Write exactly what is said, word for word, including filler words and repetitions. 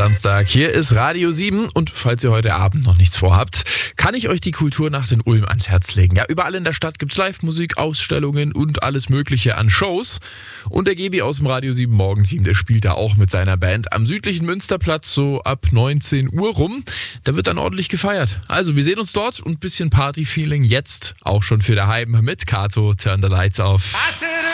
Samstag. Hier ist Radio sieben und falls ihr heute Abend noch nichts vorhabt, kann ich euch die Kulturnacht in Ulm ans Herz legen. Ja, überall in der Stadt gibt's Live-Musik, Ausstellungen und alles Mögliche an Shows. Und der Gebi aus dem Radio sieben Morgenteam, der spielt da auch mit seiner Band am südlichen Münsterplatz so ab neunzehn Uhr rum. Da wird dann ordentlich gefeiert. Also wir sehen uns dort und ein bisschen Party-Feeling jetzt auch schon für daheim mit Kato. Turn the Lights off.